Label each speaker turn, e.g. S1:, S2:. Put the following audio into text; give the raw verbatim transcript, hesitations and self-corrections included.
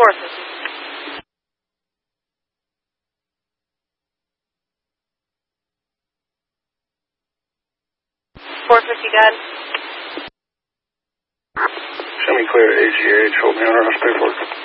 S1: four fifty. four fifty, got it.
S2: Semi clear to A G H, hold me on, I'll stay for it.